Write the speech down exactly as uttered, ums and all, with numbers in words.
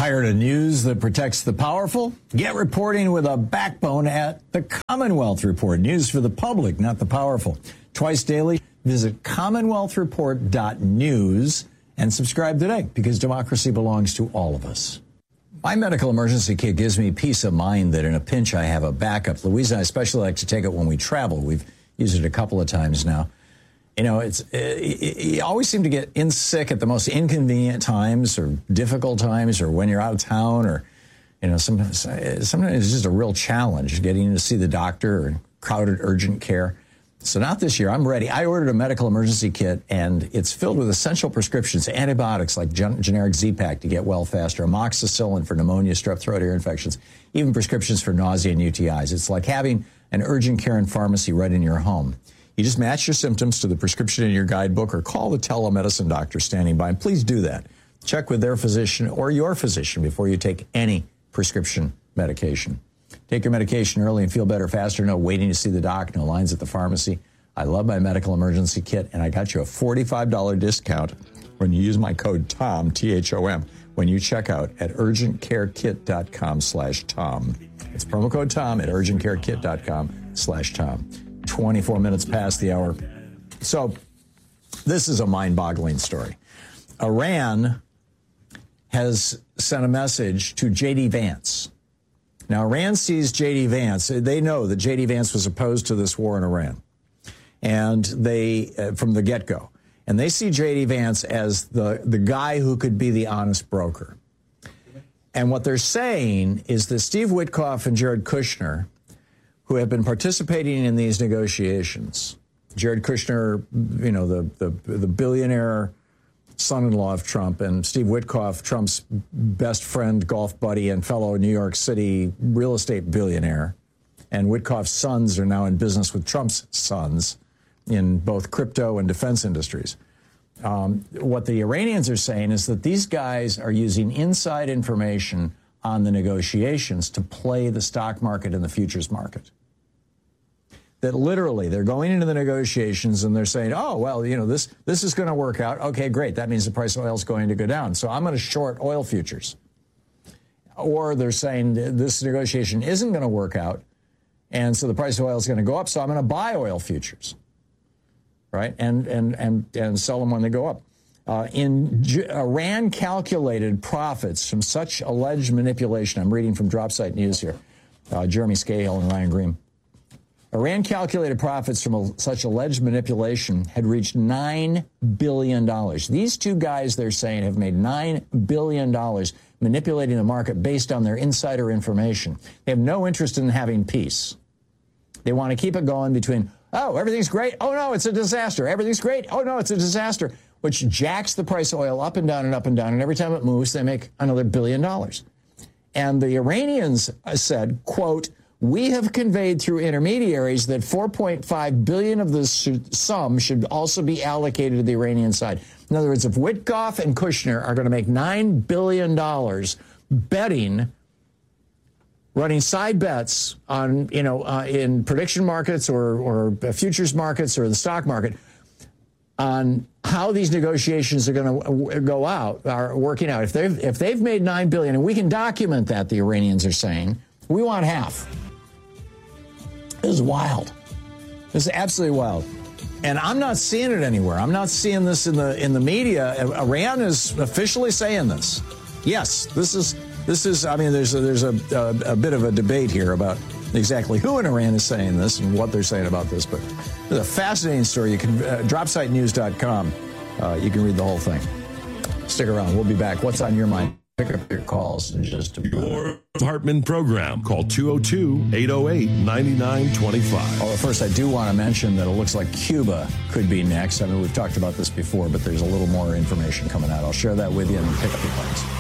Tired of news that protects the powerful? Get reporting with a backbone at the Commonwealth Report. News for the public, not the powerful. Twice daily, visit commonwealth report dot news and subscribe today, because democracy belongs to all of us. My medical emergency kit gives me peace of mind that in a pinch I have a backup. Louise and I especially like to take it when we travel. We've used it a couple of times now. You know, it's it, you always seem to get in sick at the most inconvenient times or difficult times, or when you're out of town, or, you know, sometimes, sometimes it's just a real challenge getting to see the doctor or crowded urgent care. So not this year. I'm ready. I ordered a medical emergency kit, and it's filled with essential prescriptions, antibiotics like gen- generic Z-Pak to get well faster, amoxicillin for pneumonia, strep throat, ear infections, even prescriptions for nausea and U T Is. It's like having an urgent care and pharmacy right in your home. You just match your symptoms to the prescription in your guidebook or call the telemedicine doctor standing by. And please do that. Check with their physician or your physician before you take any prescription medication. Take your medication early and feel better faster. No waiting to see the doc, no lines at the pharmacy. I love my medical emergency kit, and I got you a forty-five dollars discount when you use my code TOM, T H O M, when you check out at urgentcarekit.com slash Tom. It's promo code TOM at urgentcarekit.com slash Tom. twenty-four minutes past the hour. So this is a mind-boggling story. Iran has sent a message to J D. Vance. Now, Iran sees J D. Vance. They know that J D. Vance was opposed to this war in Iran, and they, uh, from the get-go. And they see J D. Vance as the, the guy who could be the honest broker. And what they're saying is that Steve Witkoff and Jared Kushner, who have been participating in these negotiations. Jared Kushner, you know, the, the, the billionaire son-in-law of Trump, and Steve Witkoff, Trump's best friend, golf buddy, and fellow New York City real estate billionaire. And Witkoff's sons are now in business with Trump's sons in both crypto and defense industries. Um, what the Iranians are saying is that these guys are using inside information on the negotiations to play the stock market and the futures market. That literally they're going into the negotiations and they're saying, oh, well, you know, this this is going to work out. Okay, great. That means the price of oil is going to go down. So I'm going to short oil futures. Or they're saying this negotiation isn't going to work out, and so the price of oil is going to go up, so I'm going to buy oil futures, right, and and and and sell them when they go up. Uh, in J- Iran calculated profits from such alleged manipulation. I'm reading from DropSite News here. Uh, Jeremy Scahill and Ryan Green. Iran calculated profits from a, such alleged manipulation had reached nine billion dollars. These two guys, they're saying, have made nine billion dollars manipulating the market based on their insider information. They have no interest in having peace. They want to keep it going between, oh, everything's great. Oh, no, it's a disaster. Everything's great. Oh, no, it's a disaster, which jacks the price of oil up and down and up and down. And every time it moves, they make another billion dollars. And the Iranians said, quote, we have conveyed through intermediaries that four point five billion dollars of this should, sum should also be allocated to the Iranian side. In other words, if Witkoff and Kushner are going to make nine billion dollars betting, running side bets on, you know, uh, in prediction markets or, or futures markets or the stock market on how these negotiations are going to go out, are working out. If they've, if they've made nine billion dollars, and we can document that, the Iranians are saying, we want half. This is wild. This is absolutely wild. And I'm not seeing it anywhere. I'm not seeing this in the in the media. Iran is officially saying this. Yes, this is this is. I mean, there's a, there's a, a a bit of a debate here about exactly who in Iran is saying this and what they're saying about this. But it's a fascinating story. You can uh, drop site news dot com. Uh, you can read the whole thing. Stick around. We'll be back. What's on your mind? Pick up your calls in just a minute. Your Hartman program. Call two oh two, eight oh eight, nine nine two five. Although first, I do want to mention that it looks like Cuba could be next. I mean, we've talked about this before, but there's a little more information coming out. I'll share that with you and pick up your calls.